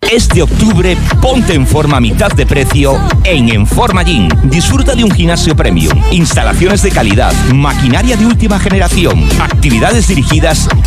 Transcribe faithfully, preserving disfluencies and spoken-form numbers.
Este octubre ponte en forma a mitad de precio en Enforma Gym. Disfruta de un gimnasio premium, instalaciones de calidad, maquinaria de última generación, actividades dirigidas